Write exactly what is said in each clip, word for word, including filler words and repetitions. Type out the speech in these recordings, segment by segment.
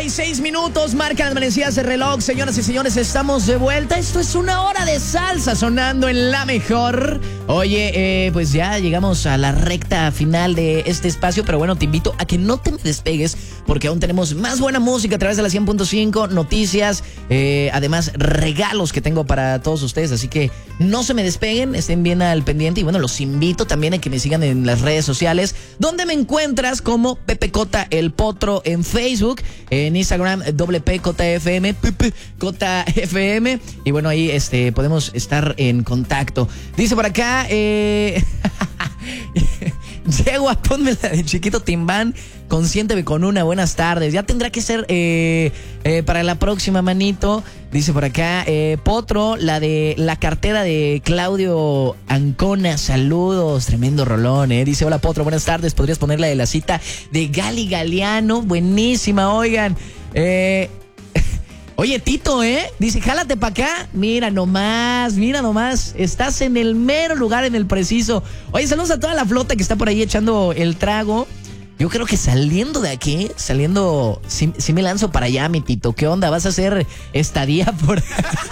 y seis minutos, marcan las manecillas de reloj. Señoras y señores, estamos de vuelta. Esto es una hora de salsa sonando en la mejor. Oye, eh, pues ya llegamos a la recta final de este espacio, pero bueno, te invito a que no te me despegues porque aún tenemos más buena música a través de la cien punto cinco, noticias, eh, además regalos que tengo para todos ustedes, así que no se me despeguen, estén bien al pendiente y bueno, los invito también a que me sigan en las redes sociales, donde me encuentras como Pepe Cota el Potro en Facebook, en Instagram W P J F M, Pepe J F M, y bueno, ahí este podemos estar en contacto. Dice por acá, eh... llego a ponme la de Chiquito Timbán, consiénteme con una, buenas tardes. Ya tendrá que ser eh, eh, para la próxima, manito. Dice por acá, eh, Potro, la de la cartera de Claudio Ancona, saludos, tremendo rolón, eh. Dice, hola Potro, buenas tardes, podrías poner la de la cita de Gali Galeano, buenísima, oigan. Eh... Oye, Tito, ¿eh? Dice, jálate pa' acá. Mira nomás, mira nomás. Estás en el mero lugar, en el preciso. Oye, saludos a toda la flota que está por ahí echando el trago. Yo creo que saliendo de aquí, saliendo, sí, sí me lanzo para allá, mi Tito. ¿Qué onda? ¿Vas a hacer estadía por,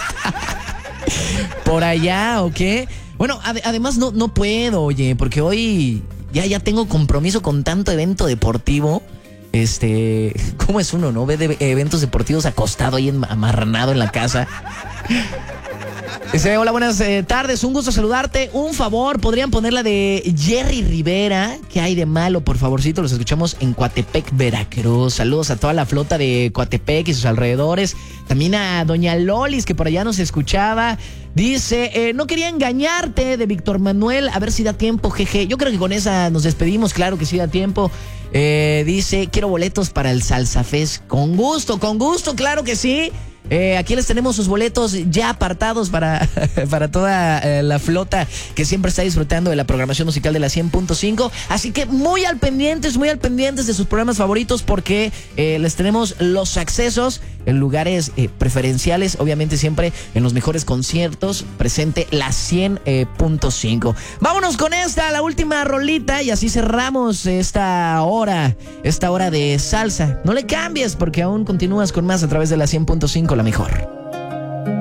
por allá o qué? Bueno, ad- además no, no puedo, oye, porque hoy ya, ya tengo compromiso con tanto evento deportivo. Este, ¿cómo es uno, no? Ve de eventos deportivos acostado ahí en, amarranado en la casa. Dice, hola, buenas eh, tardes, un gusto saludarte. Un favor, ¿podrían poner la de Jerry Rivera? ¿Qué hay de malo? Por favorcito, los escuchamos en Coatepec, Veracruz. Saludos a toda la flota de Coatepec y sus alrededores. También a doña Lolis, que por allá nos escuchaba. Dice, eh, no quería engañarte, de Víctor Manuel, a ver si da tiempo, jeje. Yo creo que con esa nos despedimos, claro que sí da tiempo. Eh, dice, quiero boletos para el Salsa Fest. Con gusto, con gusto, claro que sí. Eh, aquí les tenemos sus boletos ya apartados para, para toda eh, la flota que siempre está disfrutando de la programación musical de la cien punto cinco. Así que muy al pendientes, muy al pendientes de sus programas favoritos porque eh, les tenemos los accesos en lugares eh, preferenciales, obviamente siempre en los mejores conciertos, presente la cien punto cinco. Vámonos con esta, la última rolita, y así cerramos esta hora, esta hora de salsa. No le cambies porque aún continúas con más a través de la cien punto cinco, la mejor.